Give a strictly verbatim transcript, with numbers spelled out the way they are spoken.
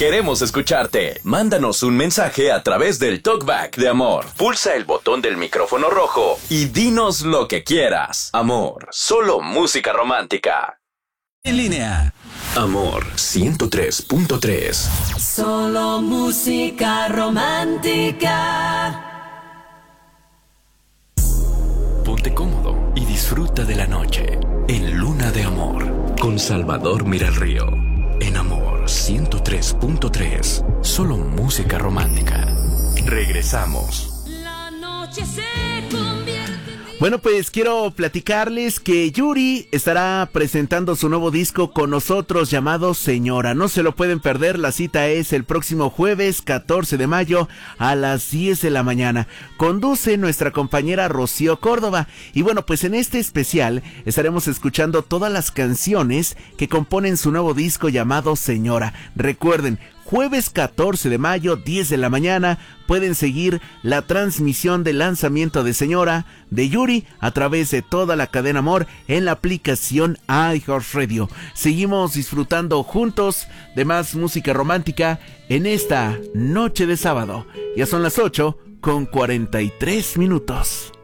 Queremos escucharte. Mándanos un mensaje a través del Talkback de Amor. Pulsa el botón del micrófono rojo y dinos lo que quieras. Amor, solo música romántica. En línea. Amor ciento tres punto tres. Solo música romántica. Ponte cómodo y disfruta de la noche en Luna de Amor con Salvador Miralrío. En Amor ciento tres punto tres. Solo música romántica. Regresamos. La noche se convierte. Bueno, pues quiero platicarles que Yuri estará presentando su nuevo disco con nosotros llamado Señora. No se lo pueden perder, la cita es el próximo jueves catorce de mayo a las diez de la mañana. Conduce nuestra compañera Rocío Córdoba. Y bueno, pues en este especial estaremos escuchando todas las canciones que componen su nuevo disco llamado Señora. Recuerden, jueves catorce de mayo, diez de la mañana, pueden seguir la transmisión del lanzamiento de Señora de Yuri a través de toda la cadena Amor en la aplicación iHeartRadio. Seguimos disfrutando juntos de más música romántica en esta noche de sábado. Ya son las ocho con cuarenta y tres minutos.